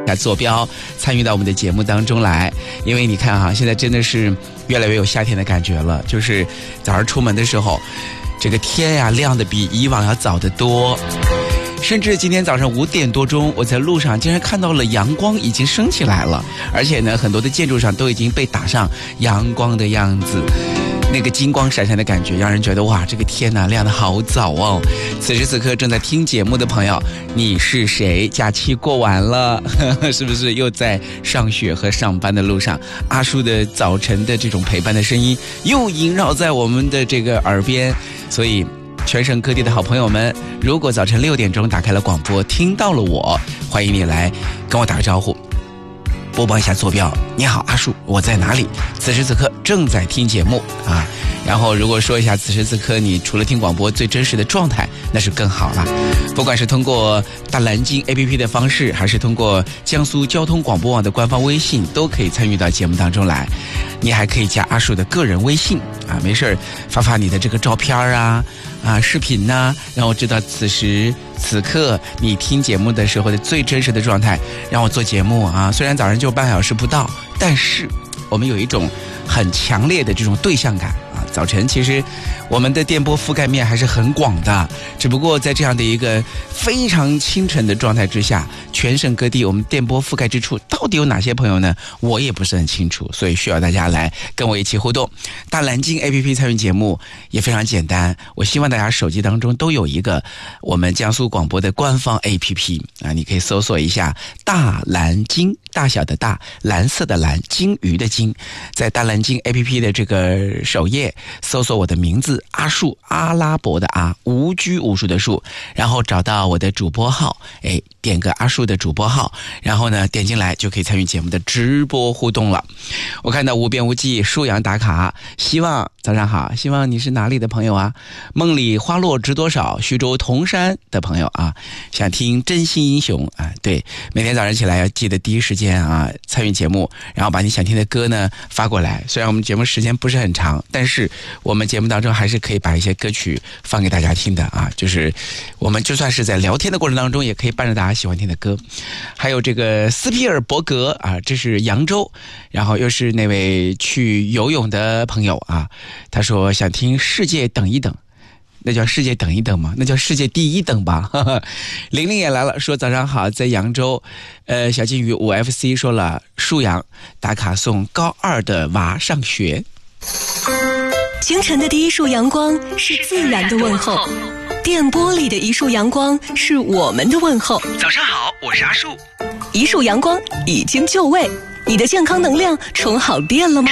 坐标参与到我们的节目当中来。因为你看哈，现在真的是越来越有夏天的感觉了，就是早上出门的时候，这个天呀亮得比以往要早得多。甚至今天早上5点多钟，我在路上竟然看到了阳光已经升起来了，而且呢，很多的建筑上都已经被打上阳光的样子，那个金光闪闪的感觉，让人觉得哇，这个天哪，亮得好早哦！此时此刻正在听节目的朋友，你是谁？假期过完了，是不是又在上学和上班的路上？阿叔的早晨的这种陪伴的声音又萦绕在我们的这个耳边，所以全省各地的好朋友们，如果早晨6点钟打开了广播，听到了我，欢迎你来跟我打个招呼，播报一下坐标。你好，阿树，我在哪里？此时此刻正在听节目啊。然后如果说一下此时此刻你除了听广播最真实的状态，那是更好了。不管是通过大蓝鲸 APP 的方式，还是通过江苏交通广播网的官方微信，都可以参与到节目当中来。你还可以加阿树的个人微信啊，没事发你的这个照片啊视频啊，让我知道此时此刻你听节目的时候的最真实的状态，让我做节目啊。虽然早上就半小时不到，但是我们有一种很强烈的这种对象感啊。早晨其实我们的电波覆盖面还是很广的，只不过在这样的一个非常清晨的状态之下，全省各地我们电波覆盖之处到底有哪些朋友呢？我也不是很清楚，所以需要大家来跟我一起互动。大蓝鲸 APP 参与节目也非常简单，我希望大家手机当中都有一个我们江苏广播的官方 APP 啊，你可以搜索一下大蓝鲸，大小的大，蓝色的蓝，鲸鱼的鲸，在大蓝鲸 APP 的这个首页搜索我的名字阿树，阿拉伯的阿，无拘无束的树，然后找到我的主播号，点个阿树的主播号，然后呢点进来就可以参与节目的直播互动了。我看到无边无际舒阳打卡，希望早上好，希望你是哪里的朋友啊？梦里花落知多少，徐州铜山的朋友啊，想听真心英雄啊，对，每天早上起来要记得第一时间啊参与节目，然后把你想听的歌呢发过来。虽然我们节目时间不是很长，但是我们节目当中还是可以把一些歌曲放给大家听的啊，就是我们就算是在聊天的过程当中，也可以伴着大家喜欢听的歌。还有这个斯皮尔伯格啊，这是扬州，然后又是那位去游泳的朋友啊，他说想听世界等一等。那叫世界等一等吗？那叫世界第一等吧。玲玲也来了，说早上好，在扬州。小金鱼5FC 说了，舒阳打卡送高2的娃上学。 清晨的第一束阳光是自然的问候，电波里的一束阳光是我们的问候。 早上好，我是阿树。 一束阳光已经就位，你的健康能量充好电了吗？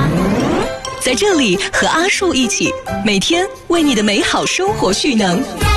在这里和阿树一起，每天为你的美好生活蓄能。